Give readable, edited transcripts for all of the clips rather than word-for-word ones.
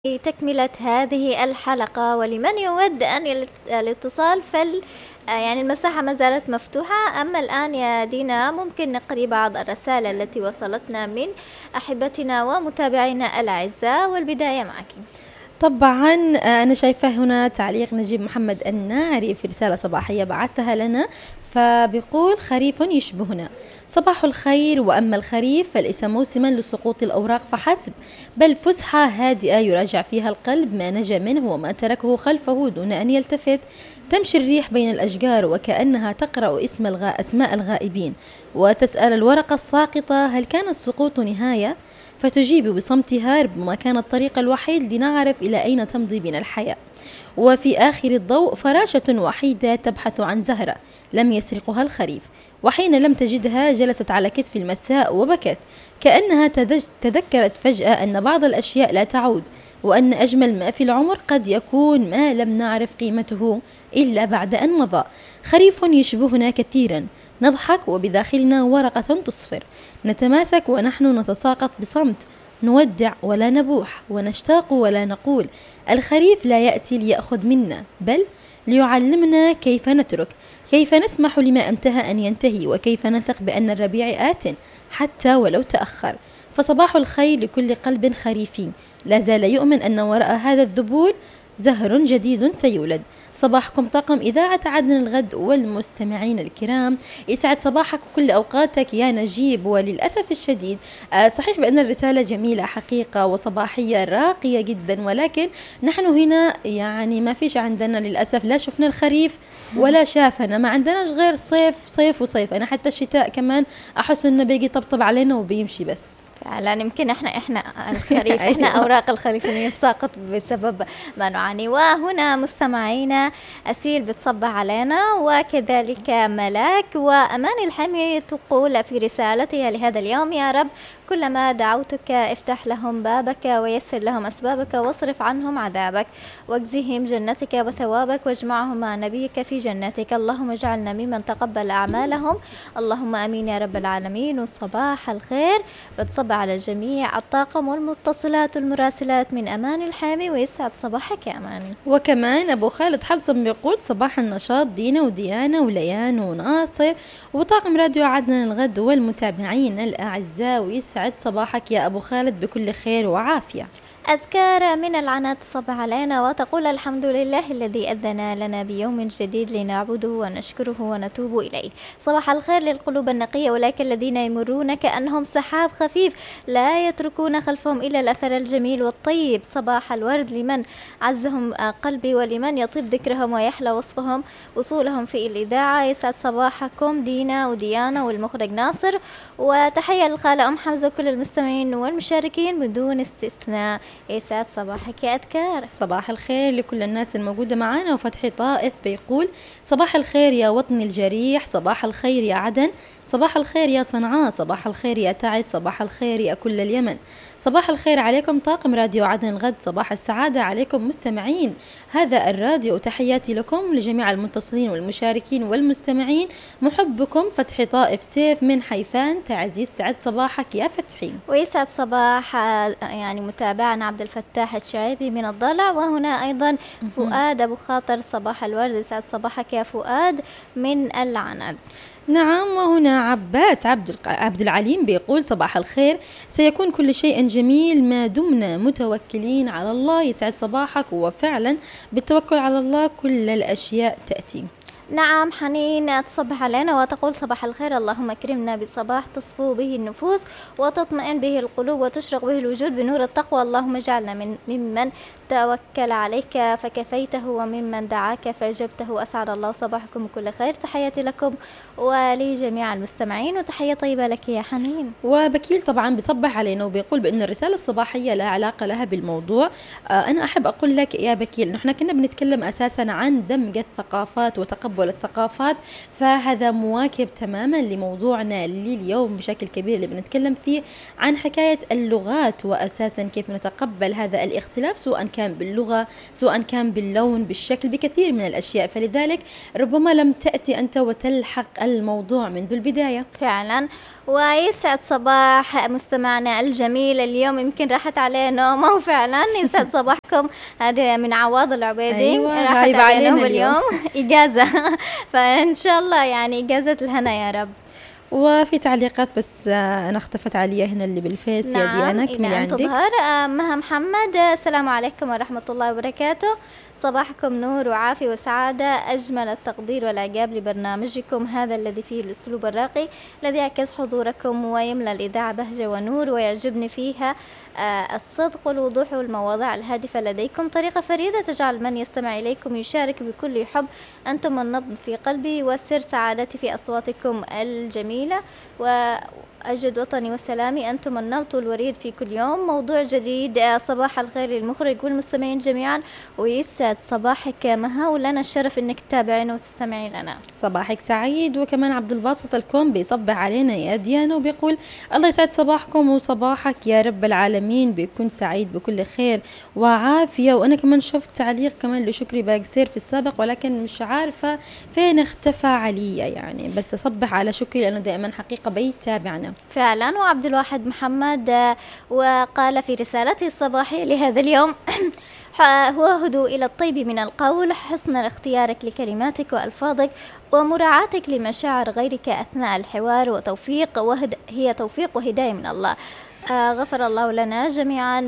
تكملة هذه الحلقة، ولمن يود أن الاتصال يعني المساحة ما زالت مفتوحة. أما الآن يا دينا ممكن نقري بعض الرسائل التي وصلتنا من أحبتنا ومتابعينا الأعزاء، والبداية معك. طبعا أنا شايفة هنا تعليق نجيب محمد الناعري في رسالة صباحية بعثها لنا، فبيقول: خريف يشبهنا، صباح الخير. وأما الخريف فليس موسما لسقوط الأوراق فحسب، بل فسحة هادئة يراجع فيها القلب ما نجا منه وما تركه خلفه دون أن يلتفت. تمشي الريح بين الأشجار وكأنها تقرأ أسماء الغائبين، وتسأل الورقة الساقطة: هل كان السقوط نهاية؟ فتجيب بصمتها: ربما كان الطريق الوحيد لنعرف إلى أين تمضي بنا الحياة. وفي آخر الضوء فراشة وحيدة تبحث عن زهرة لم يسرقها الخريف، وحين لم تجدها جلست على كتف المساء وبكت، كأنها تذكرت فجأة أن بعض الأشياء لا تعود، وأن أجمل ما في العمر قد يكون ما لم نعرف قيمته إلا بعد أن مضى. خريف يشبهنا كثيرا، نضحك وبداخلنا ورقة تصفر، نتماسك ونحن نتساقط بصمت، نودع ولا نبوح، ونشتاق ولا نقول. الخريف لا يأتي ليأخذ منا، بل ليعلمنا كيف نترك، كيف نسمح لما انتهى أن ينتهي، وكيف نثق بأن الربيع آت حتى ولو تأخر. فصباح الخير لكل قلب خريفي لا زال يؤمن أن وراء هذا الذبول زهر جديد سيولد. صباحكم طاقم إذاعة عدن الغد والمستمعين الكرام، يسعد صباحك وكل أوقاتك يا نجيب. وللأسف الشديد صحيح بأن الرسالة جميلة حقيقة وصباحية راقية جدا، ولكن نحن هنا يعني ما فيش عندنا للأسف، لا شفنا الخريف ولا شافنا، ما عندناش غير صيف صيف وصيف. أنا حتى الشتاء كمان أحس إنه بيجي طبطب علينا وبيمشي بس. فعلا يمكن احنا الخريف احنا اوراق الخريف اللي يتساقط بسبب ما نعاني. وهنا مستمعينا اسيل بتصبح علينا، وكذلك ملاك. وامان الحمي تقول في رسالتها لهذا اليوم: يا رب كلما دعوتك افتح لهم بابك ويسر لهم اسبابك واصرف عنهم عذابك واجزهم جنتك وثوابك واجمعهم مع نبيك في جنتك. اللهم اجعلنا ممن تقبل اعمالهم، اللهم امين يا رب العالمين. وصباح الخير بتصبح على الجميع الطاقم والمتصلات والمراسلات من أمان الحامي، ويسعد صباحك يا أمان. وكمان أبو خالد حلصم بيقول: صباح النشاط دينا وديانا وليان وناصر وطاقم راديو عدن الغد والمتابعين الأعزاء، ويسعد صباحك يا أبو خالد بكل خير وعافية. أذكار من العنات تصبح علينا وتقول: الحمد لله الذي أذن لنا بيوم جديد لنعبده ونشكره ونتوب إليه. صباح الخير للقلوب النقية، أولئك الذين يمرون كأنهم سحاب خفيف لا يتركون خلفهم إلا الأثر الجميل والطيب. صباح الورد لمن عزهم قلبي ولمن يطيب ذكرهم ويحلى وصفهم وصولهم في الإذاعة. يسعد صباحكم دينا وديانا والمخرج ناصر، وتحية للخالة أم حمزة وكل المستمعين والمشاركين بدون استثناء. يسعد صباحك يا أذكار. صباح الخير لكل الناس الموجودة معانا. وفتحي طائف بيقول: صباح الخير يا وطني الجريح، صباح الخير يا عدن، صباح الخير يا صنعاء، صباح الخير يا تعز، صباح الخير يا كل اليمن، صباح الخير عليكم طاقم راديو عدن الغد، صباح السعادة عليكم مستمعين هذا الراديو. تحياتي لكم لجميع المتصلين والمشاركين والمستمعين، محبكم فتحي طائف سيف من حيفان تعزيز. سعد صباحك يا فتحي. ويسعد صباح يعني متابعنا عبد الفتاح الشعيبي من الضلع. وهنا أيضا فؤاد أبو خاطر صباح الورد، يسعد صباحك يا فؤاد من العنب. نعم. وهنا عباس عبد العليم بيقول: صباح الخير، سيكون كل شيء جميل ما دمنا متوكلين على الله. يسعد صباحك، وفعلا بالتوكل على الله كل الأشياء تأتي. نعم. حنين تصبح علينا وتقول: صباح الخير، اللهم اكرمنا بصباح تصفو به النفوس وتطمئن به القلوب وتشرق به الوجود بنور التقوى. اللهم اجعلنا ممن توكل عليك فكفيته وممن دعاك فأجبته. أسعد الله صباحكم بكل خير. تحياتي لكم ولجميع المستمعين، وتحية طيبة لك يا حنين. وبكيل طبعا بيصبح علينا وبيقول بأن الرسالة الصباحية لا علاقة لها بالموضوع. أنا أحب أقول لك يا بكيل، نحن كنا بنتكلم أساسا عن دمج الثقافات وتقبل الثقافات، فهذا مواكب تماما لموضوعنا لليوم بشكل كبير اللي بنتكلم فيه عن حكاية اللغات، وأساسا كيف نتقبل هذا الاختلاف، سواء كان باللغة سواء كان باللون بالشكل بكثير من الأشياء. فلذلك ربما لم تأتي أنت وتلحق الموضوع منذ البداية. فعلا. ويسعد صباح مستمعنا الجميل. اليوم يمكن راحت عليه نومه وفعلا يسعد صباحكم. هذا من عواض العبيدي. أيوة راحت عليه نوم اليوم إجازة فإن شاء الله يعني إجازة الهنا يا رب. وفي تعليقات بس أنا اختفت عليا هنا اللي بالفيس. نعم. يا ديانا كملي عندك. تظهر مها محمد. السلام عليكم ورحمة الله وبركاته. صباحكم نور وعافية وسعادة. أجمل التقدير والإعجاب لبرنامجكم هذا الذي فيه الأسلوب الراقي الذي يعكس حضوركم ويملأ الإذاعة بهجة ونور، ويعجبني فيها الصدق والوضوح والمواضيع الهادفة لديكم. طريقة فريدة تجعل من يستمع إليكم يشارك بكل حب. أنتم النبض في قلبي وسر سعادتي في أصواتكم الجميلة، وأجد وطني وسلامي. أنتم النبض والوريد في كل يوم. موضوع جديد. صباح الخير للمخرج والمستمعين جميعا، ويسعد صباحك مها، ولنا الشرف انك تتابعينا وتستمعي لنا. صباحك سعيد. وكمان عبد الباسط الكوم بيصبح علينا يا ديانا وبيقول الله يسعد صباحكم وصباحك يا رب العالمين، بيكون سعيد بكل خير وعافية. وانا كمان شفت تعليق كمان لشكري باقسير في السابق، ولكن مش عارفة فين اختفى عليا يعني، بس اصبح على شكري لانه دائما حقيقة بيتابعنا فعلا. وعبد الواحد محمد وقال في رسالته الصباحية لهذا اليوم هو هدوء إلى الطيب من القول، حسن اختيارك لكلماتك وألفاظك، ومراعاتك لمشاعر غيرك أثناء الحوار، وتوفيق هي توفيق وهداية من الله. غفر الله لنا جميعا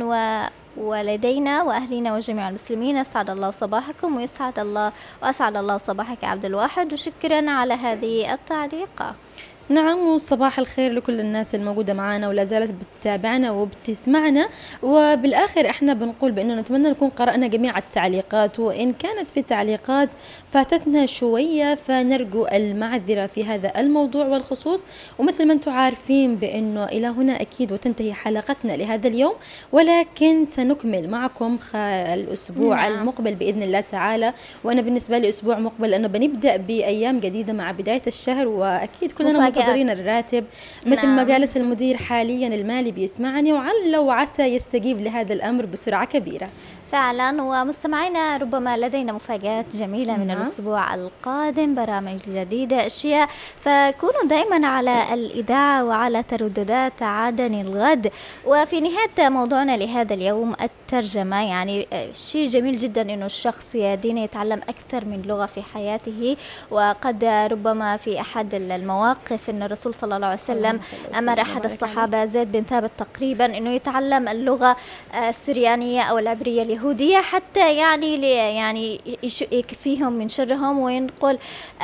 ووالدينا وأهلنا وجميع المسلمين. أسعد الله صباحكم وأسعد الله صباحك عبد الواحد، وشكرا على هذه التعليقة. نعم، وصباح الخير لكل الناس الموجودة معنا ولا زالت بتتابعنا وبتسمعنا. وبالآخر احنا بنقول بأنه نتمنى نكون قرأنا جميع التعليقات، وإن كانت في تعليقات فاتتنا شوية فنرجو المعذرة في هذا الموضوع والخصوص. ومثل ما انتم عارفين بأنه إلى هنا أكيد وتنتهي حلقتنا لهذا اليوم، ولكن سنكمل معكم الأسبوع المقبل بإذن الله تعالى. وأنا بالنسبة لي أسبوع مقبل لأنه بنبدأ بأيام جديدة مع بداية الشهر، وأكيد كلنا منتظرين الراتب مثل ما قالت المدير حاليا المالي بيسمعني، وعلى وعسى يستجيب لهذا الأمر بسرعة كبيرة فعلا. ومستمعينا ربما لدينا مفاجآت جميلة من الأسبوع القادم، برامج جديدة، أشياء، فكونوا دائما على الإذاعة وعلى ترددات عدن الغد. وفي نهاية موضوعنا لهذا اليوم الترجمة، يعني شيء جميل جدا إنه الشخص يدين يتعلم أكثر من لغة في حياته. وقد ربما في أحد المواقف إن الرسول صلى الله عليه وسلم أمر أحد الصحابة زيد بن ثابت تقريبا إنه يتعلم اللغة السريانية أو العبرية اليهودية حتى يعني يكفيهم من شرهم وينقل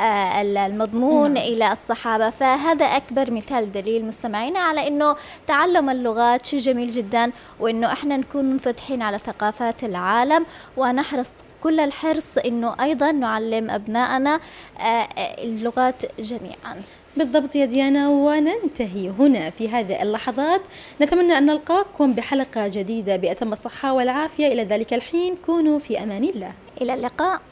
المضمون إلى الصحابة. فهذا أكبر مثال دليل مستمعينا على إنه تعلم اللغات شيء جميل جدا، وإنه إحنا نكون منفتحين على ثقافات العالم، ونحرص كل الحرص إنه أيضا نعلم أبنائنا اللغات جميعا. بالضبط يا ديانا. وننتهي هنا في هذه اللحظات، نتمنى أن نلقاكم بحلقة جديدة بأتم الصحة والعافية. إلى ذلك الحين كونوا في أمان الله. إلى اللقاء.